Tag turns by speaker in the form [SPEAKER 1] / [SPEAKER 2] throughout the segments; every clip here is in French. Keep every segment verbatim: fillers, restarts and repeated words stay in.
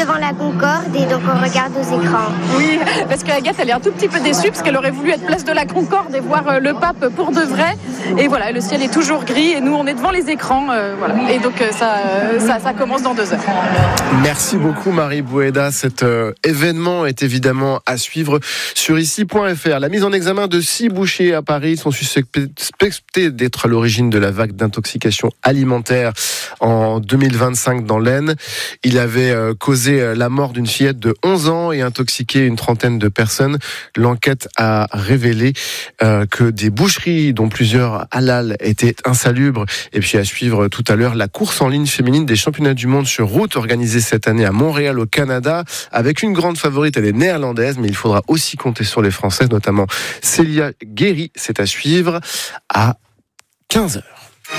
[SPEAKER 1] devant la Concorde et donc on regarde aux écrans.
[SPEAKER 2] Oui, parce qu'Agathe, elle est un tout petit peu déçue parce qu'elle aurait voulu être place de la Concorde et voir euh, le pape pour de vrai. Et voilà, le ciel est toujours gris et nous, on est devant les écrans. Euh, voilà. Et donc, euh, ça, euh, ça, ça commence dans deux heures.
[SPEAKER 3] Merci beaucoup, Marie Bouéda. Cet euh, événement est évidemment à suivre sur ici point f r. La mise en examen de six bouchers à Paris sont suspectés d'être à l'origine de la vague d'intoxication alimentaire en deux mille vingt-cinq dans l'Aisne. Il avait euh, causé la mort d'une fillette de onze ans et intoxiqué une trentaine de personnes. L'enquête a révélé euh, que des boucheries, dont plusieurs halal, étaient insalubres. Et puis à suivre tout à l'heure la course en ligne féminine des championnats du monde sur route organisée cette année à Montréal au Canada, avec une grande favorite, elle est néerlandaise, mais il faudra aussi compter sur les Françaises, notamment Célia Guéry. C'est à suivre à quinze heures.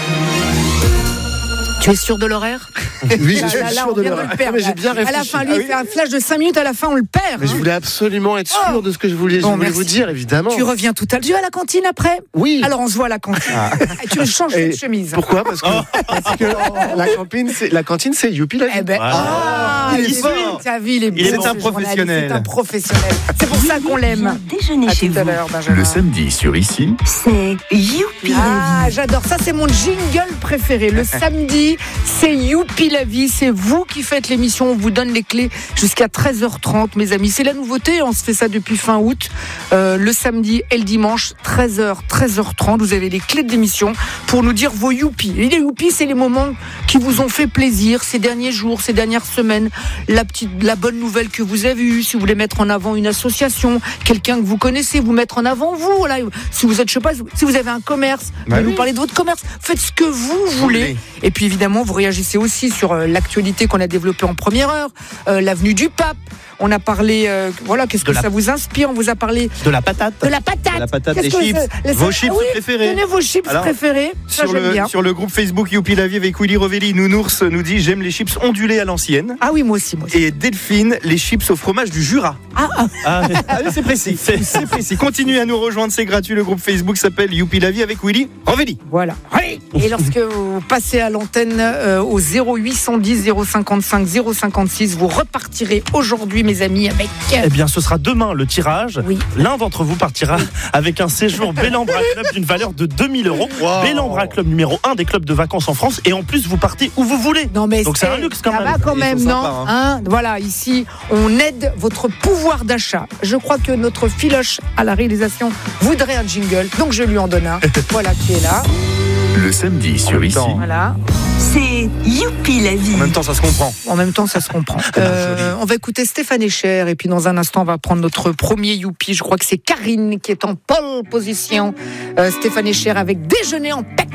[SPEAKER 4] Tu es sûr de l'horaire ?
[SPEAKER 3] Oui, je suis
[SPEAKER 4] là, là,
[SPEAKER 3] sûr
[SPEAKER 4] on
[SPEAKER 3] de
[SPEAKER 4] vient
[SPEAKER 3] l'horaire.
[SPEAKER 4] le perdre.
[SPEAKER 3] Mais j'ai bien réfléchi.
[SPEAKER 4] À la fin, lui,
[SPEAKER 3] Ah
[SPEAKER 4] il
[SPEAKER 3] oui.
[SPEAKER 4] fait un flash de cinq minutes, à la fin, on le perd.
[SPEAKER 3] Mais je voulais absolument être sûr
[SPEAKER 4] Oh.
[SPEAKER 3] de ce que je voulais, je
[SPEAKER 4] Bon,
[SPEAKER 3] voulais
[SPEAKER 4] merci.
[SPEAKER 3] vous dire, évidemment.
[SPEAKER 4] Tu reviens tout à l'heure. Tu vas à la cantine après ?
[SPEAKER 3] Oui.
[SPEAKER 4] Alors on se voit à la cantine. Ah. Tu me changes
[SPEAKER 3] Et
[SPEAKER 4] de chemise.
[SPEAKER 3] Pourquoi ? Parce que, parce que la cantine, c'est, la cantine, c'est Youpi la vie.
[SPEAKER 4] Eh ben, ah,
[SPEAKER 5] il est
[SPEAKER 4] il
[SPEAKER 5] fort.
[SPEAKER 4] Ta vie, il est,
[SPEAKER 5] Il est
[SPEAKER 4] bon,
[SPEAKER 5] un
[SPEAKER 4] ce
[SPEAKER 5] professionnel.
[SPEAKER 4] journaliste, C'est un professionnel. C'est pour ça qu'on l'aime.
[SPEAKER 6] Déjeuner
[SPEAKER 4] À
[SPEAKER 6] chez
[SPEAKER 4] tout à
[SPEAKER 6] vous.
[SPEAKER 4] l'heure, Benjamin.
[SPEAKER 7] Le samedi sur ici,
[SPEAKER 6] C'est Youpi
[SPEAKER 4] Ah,
[SPEAKER 6] la vie.
[SPEAKER 4] j'adore. Ça, c'est mon jingle préféré. Le samedi, c'est Youpi la vie. C'est vous qui faites l'émission. On vous donne les clés jusqu'à treize heures trente, mes amis. C'est la nouveauté. On se fait ça depuis fin août. Euh, le samedi et le dimanche, treize heures, treize heures trente. Vous avez les clés de l'émission pour nous dire vos Youpi. Et les Youpi, c'est les moments qui vous ont fait plaisir ces derniers jours, ces dernières semaines. La petite, la bonne nouvelle que vous avez eue. Si vous voulez mettre en avant une association, quelqu'un que vous connaissez, vous mettre en avant vous. Voilà. Si vous êtes, je sais pas, si vous avez un commerce,
[SPEAKER 5] Bah
[SPEAKER 4] vous
[SPEAKER 5] oui.
[SPEAKER 4] nous parlez de votre commerce. Faites ce que vous voulez. Et puis évidemment, vous réagissez aussi sur euh, l'actualité qu'on a développée en première heure, euh, l'avenue du Pape. On a parlé, euh, voilà, qu'est-ce
[SPEAKER 5] De
[SPEAKER 4] que
[SPEAKER 5] la-
[SPEAKER 4] ça vous inspire ? On vous a parlé
[SPEAKER 5] De la patate.
[SPEAKER 4] de la patate.
[SPEAKER 5] De la patate,
[SPEAKER 4] Qu'est-ce
[SPEAKER 5] des
[SPEAKER 4] que
[SPEAKER 5] chips.
[SPEAKER 4] c'est- les-
[SPEAKER 5] Vos
[SPEAKER 4] ah
[SPEAKER 5] chips
[SPEAKER 4] oui,
[SPEAKER 5] préférés.
[SPEAKER 4] Donnez vos chips
[SPEAKER 5] Alors,
[SPEAKER 4] préférés. Ça,
[SPEAKER 5] Sur
[SPEAKER 4] j'aime
[SPEAKER 5] le,
[SPEAKER 4] bien.
[SPEAKER 5] sur le groupe Facebook Youpi la vie avec Willy Rovelli, Nounours nous dit j'aime les chips ondulés à l'ancienne.
[SPEAKER 4] Ah oui, moi aussi, moi aussi.
[SPEAKER 5] Et Delphine, les chips au fromage du Jura.
[SPEAKER 4] Ah, ah.
[SPEAKER 5] Ah, oui, c'est précis. C'est, c'est précis. Continuez à nous rejoindre, c'est gratuit. Le groupe Facebook s'appelle Youpi la vie avec Willy Rovelli.
[SPEAKER 4] Voilà. Et lorsque vous passez à l'antenne euh, au zéro huit cent dix zéro cinquante-cinq zéro cinquante-six, vous repartirez aujourd'hui, mes amis, avec.
[SPEAKER 8] Eh bien, ce sera demain le tirage.
[SPEAKER 4] Oui.
[SPEAKER 8] L'un d'entre vous partira avec un séjour Bellambra Club d'une valeur de deux mille euros.
[SPEAKER 5] Wow.
[SPEAKER 8] Bellambra Club numéro un des clubs de vacances en France. Et en plus, vous partez où vous voulez.
[SPEAKER 4] Non mais
[SPEAKER 8] Donc c'est un luxe quand
[SPEAKER 4] ça
[SPEAKER 8] même.
[SPEAKER 4] va quand
[SPEAKER 5] Ils
[SPEAKER 4] même,
[SPEAKER 5] sont
[SPEAKER 4] non
[SPEAKER 5] sympas,
[SPEAKER 4] hein Voilà, ici, on aide votre pouvoir d'achat. Je crois que notre filoche à la réalisation voudrait un jingle, donc je lui en donne un. Voilà qui est là.
[SPEAKER 7] le samedi sur
[SPEAKER 5] même
[SPEAKER 7] ici,
[SPEAKER 5] temps.
[SPEAKER 4] Voilà.
[SPEAKER 6] C'est Youpi la vie.
[SPEAKER 5] En même temps, ça se comprend.
[SPEAKER 4] En même temps, ça se comprend. Euh, on va écouter Stéphane Echer et puis dans un instant, on va prendre notre premier Youpi. Je crois que c'est Karine qui est en pole position. Euh, Stéphane Echer avec Déjeuner en Pex.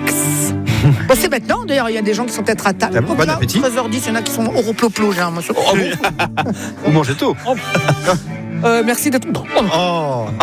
[SPEAKER 4] Bon, c'est maintenant. D'ailleurs, il y a des gens qui sont peut-être à table.
[SPEAKER 5] Ah bon, bon
[SPEAKER 4] Là,
[SPEAKER 5] appétit.
[SPEAKER 4] treize heures dix, il y en a qui sont au replo-plo, j'ai l'impression.
[SPEAKER 5] Vous mangez tôt.
[SPEAKER 4] Euh, merci d'être.
[SPEAKER 5] Oh.